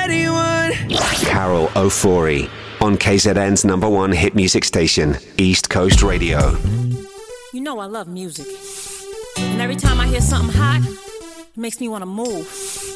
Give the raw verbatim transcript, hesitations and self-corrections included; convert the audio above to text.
anyone. Carol Ofori on K Z N's number one hit music station, East Coast Radio. You know I love music. And every time I hear something hot, it makes me want to move.